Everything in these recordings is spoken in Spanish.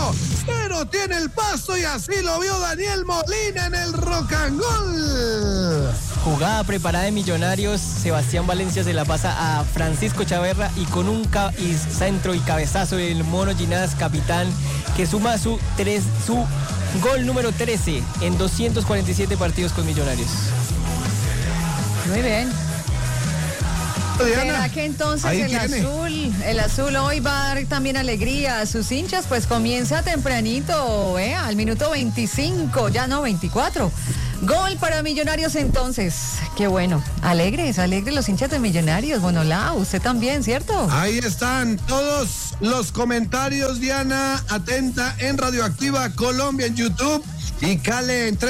1-0 tiene el Pasto y así lo vio Daniel Molina en el Rock and Roll. Jugada preparada de Millonarios, Sebastián Valencia se la pasa a Francisco Chaverra y con un centro y cabezazo del Mono Ginás, capitán, que suma su gol número 13 en 247 partidos con Millonarios. Muy bien. Diana, ¿Será que entonces el azul hoy va a dar también alegría a sus hinchas? Pues comienza tempranito, al minuto 25, ya no, 24. Gol para Millonarios entonces. Qué bueno. Alegres los hinchas de Millonarios. Bonolao, usted también, ¿cierto? Ahí están todos los comentarios, Diana, atenta en Radioactiva Colombia en YouTube. Y Cale en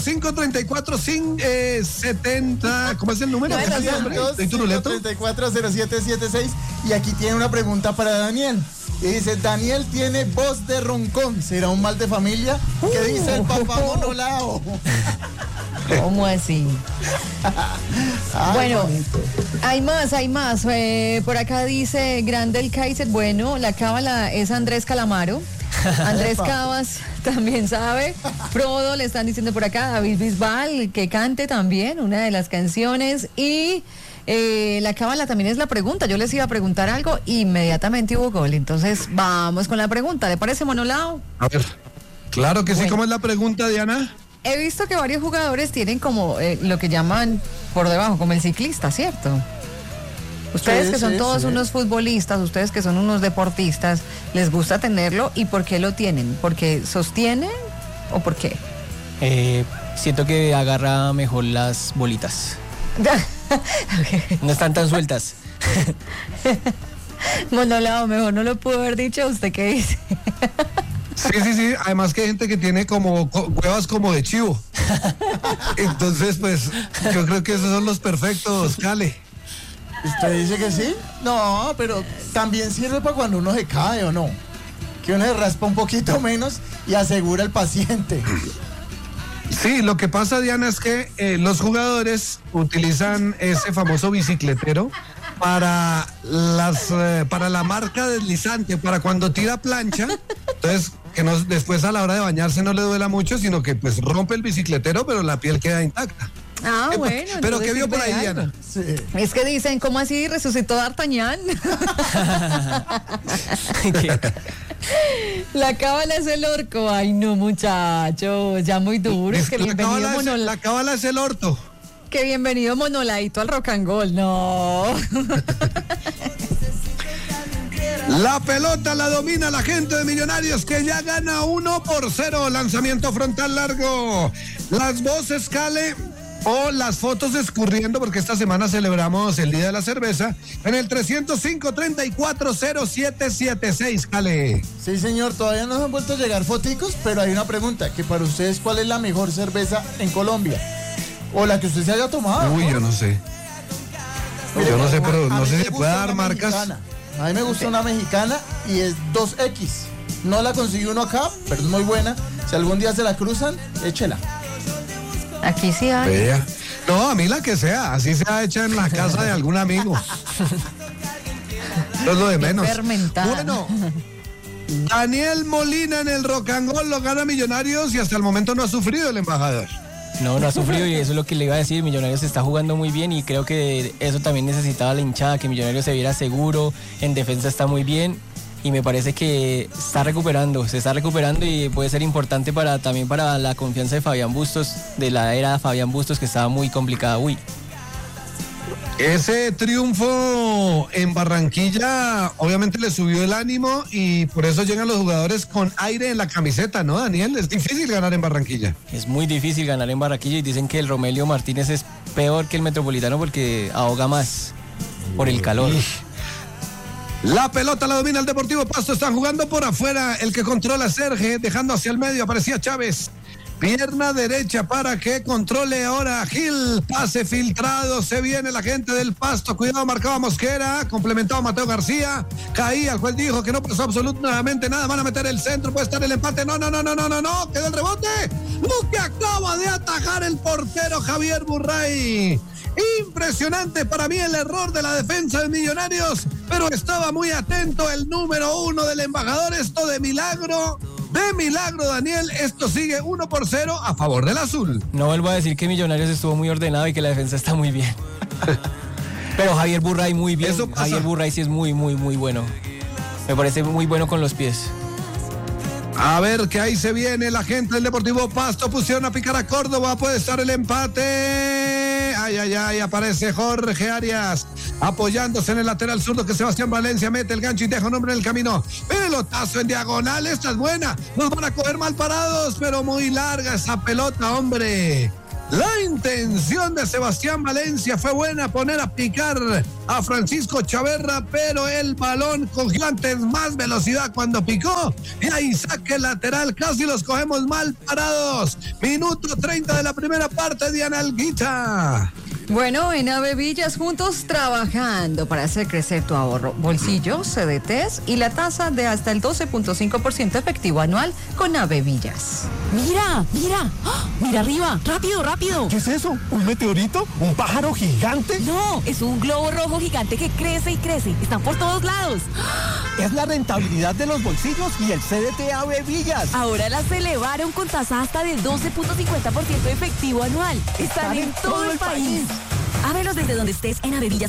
305-34-70. ¿Cómo es el número? 304-0776. Y aquí tiene una pregunta para Daniel. Y dice, Daniel tiene voz de roncón. ¿Será un mal de familia? ¿Qué dice el papá Monolao? ¿Cómo así? Bueno, bonito. hay más. Por acá dice Grandel Kaiser. Bueno, la cábala es Andrés Calamaro. Andrés Cabas también sabe. Frodo le están diciendo por acá. David Bisbal que cante también una de las canciones. Y la cábala también es la pregunta. Yo les iba a preguntar algo, inmediatamente hubo gol. Entonces vamos con la pregunta. ¿Le parece, Monolao? A ver, claro que sí. Bueno. ¿Cómo es la pregunta, Diana? He visto que varios jugadores tienen como lo que llaman por debajo, como el ciclista, ¿cierto? Ustedes que son todos unos futbolistas, ustedes que son unos deportistas, ¿les gusta tenerlo? ¿Y por qué lo tienen? ¿Porque sostienen o por qué? Siento que agarra mejor las bolitas. No están tan sueltas. Monolao, mejor no lo pudo haber dicho. ¿Usted qué dice? Sí. Además que hay gente que tiene como huevas como de chivo. Entonces, pues, yo creo que esos son los perfectos, Cale. ¿Usted dice que sí? No, pero también sirve para cuando uno se cae, ¿o no? Que uno se raspa un poquito menos y asegura el paciente. Sí, lo que pasa, Diana, es que los jugadores utilizan ese famoso bicicletero para la marca deslizante, para cuando tira plancha. Entonces, que no, después a la hora de bañarse no le duela mucho, sino que pues rompe el bicicletero, pero la piel queda intacta. Ah, bueno. Pero ¿qué vio por ahí, Diana? Sí. Es que dicen, ¿cómo así resucitó D'Artagnan? La cábala es el orco. Ay, no, muchachos, ya muy duro. Es que bienvenido, la cábala es el orto. Que bienvenido, Monolaito, al Rock and Roll. No. La pelota la domina la gente de Millonarios, que ya gana 1-0. Lanzamiento frontal largo. Las voces, Cale, o las fotos escurriendo, porque esta semana celebramos el Día de la Cerveza, en el 305-34-0776, Cale. Sí, señor, todavía no nos han vuelto a llegar foticos, pero hay una pregunta, que para ustedes, ¿cuál es la mejor cerveza en Colombia? O la que usted se haya tomado. Uy, ¿no? yo no sé. Mire, Yo no sé, pero a no mí sé me si gusta puede dar una marcas. mexicana. A mí me gusta una mexicana y es 2X. No la conseguí uno acá, pero es muy buena. Si algún día se la cruzan, échela. Aquí sí hay. Vea. No, a mí la que sea, así sea hecha en la casa de algún amigo. No es lo de menos. Fermentada. Bueno, Daniel Molina en el Rock and Roll lo gana Millonarios y hasta el momento no ha sufrido el embajador. No ha sufrido, y eso es lo que le iba a decir. Millonarios está jugando muy bien y creo que eso también necesitaba la hinchada, que Millonarios se viera seguro, en defensa está muy bien y me parece que se está recuperando y puede ser importante también para la confianza de Fabián Bustos, de la era Fabián Bustos, que estaba muy complicada. Ese triunfo en Barranquilla obviamente le subió el ánimo y por eso llegan los jugadores con aire en la camiseta, ¿no, Daniel? Es difícil ganar en Barranquilla. Es muy difícil ganar en Barranquilla y dicen que el Romelio Martínez es peor que el Metropolitano porque ahoga más por el calor. La pelota la domina el Deportivo Pasto, están jugando por afuera, el que controla Serge, dejando hacia el medio, aparecía Chávez. Pierna derecha para que controle ahora Gil. Pase filtrado. Se viene la gente del Pasto. Cuidado, marcaba Mosquera. Complementado Mateo García. Caía. El juez dijo que no pasó absolutamente nada. Van a meter el centro. Puede estar el empate. No. Quedó el rebote. Lo que acaba de atajar el portero Javier Burray. Impresionante para mí el error de la defensa de Millonarios, pero estaba muy atento el número 1 del embajador. Esto de milagro De milagro, Daniel, esto sigue 1-0 a favor del azul. No vuelvo a decir que Millonarios estuvo muy ordenado y que la defensa está muy bien. Pero Javier Burray muy bien. Eso pasa. Javier Burray sí es muy bueno. Me parece muy bueno con los pies. A ver, que ahí se viene la gente del Deportivo Pasto. Pusieron a picar a Córdoba. Puede estar el empate. Ay. Aparece Jorge Arias apoyándose en el lateral zurdo que Sebastián Valencia mete el gancho y deja un hombre en el camino. Pelotazo en diagonal. Esta es buena. Nos van a coger mal parados, pero muy larga esa pelota, hombre. La intención de Sebastián Valencia fue buena, poner a picar a Francisco Chaverra, pero el balón cogió antes más velocidad cuando picó y ahí saque lateral, casi los cogemos mal parados. Minuto 30 de la primera parte, Diana Alguita. Bueno, en Ave Villas juntos trabajando para hacer crecer tu ahorro, bolsillos, CDTs y la tasa de hasta el 12.5% efectivo anual con Ave Villas. Mira, mira, ¡ah! Mira arriba, rápido. ¿Qué es eso? ¿Un meteorito? ¿Un pájaro gigante? No, es un globo rojo gigante que crece y crece. Están por todos lados. Es la rentabilidad de los bolsillos y el CDT Ave Villas. Ahora las elevaron con tasa hasta del 12.50% efectivo anual. Están en todo el país. Ábrelos desde donde estés en Avevillas.